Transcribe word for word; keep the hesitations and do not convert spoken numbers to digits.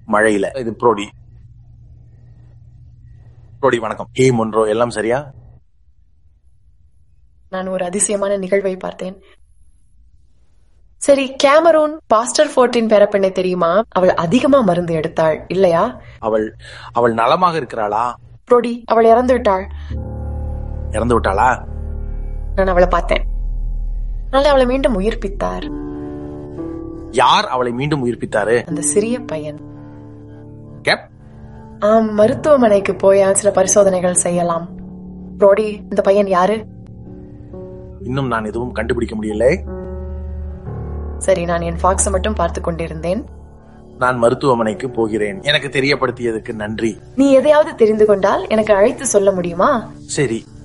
மழையில. இது ப்ரோடி. ப்ரோடி வணக்கம். ஏ மொன்ரோ, எல்லாம் சரியா? நான் ஒரு அதிசயமான நிகழ்வை பார்த்தேன். சரி, கேமரூன் பாஸ்டர் ஃபோர்ட்டின் பேரப்பெண்ணை தெரியுமா? அவள் அதிகமா மருந்து எடுத்தாள் இல்லையா? அவள் அவள் நலமாக இருக்கிறாளா? ப்ரோடி, அவள் இறந்து விட்டாள். இறந்து விட்டாளா? நான் அவளை பார்த்தேன். அதனால அவளை மீண்டும் உயிர்ப்பித்தார். யார் அவளை மீண்டும் உயிர்ப்பித்தாரு? அந்த சிறிய பையன். கேப்? ஆம், மருத்துவமனைக்கு போய் சில பரிசோதனைகள் செய்யலாம். ப்ரோடி, இந்த பையன் யாரு? இன்னும் நான் எதுவும் கண்டுபிடிக்க முடியல. சரி, நான் என் ஃபாக்ஸை மட்டும் பார்த்து கொண்டிருந்தேன். நான் மருத்துவமனைக்கு போகிறேன். எனக்கு தெரியப்படுத்தியதுக்கு நன்றி. நீ எதையாவது தெரிந்து கொண்டால் எனக்கு அழைத்து சொல்ல முடியுமா? சரி.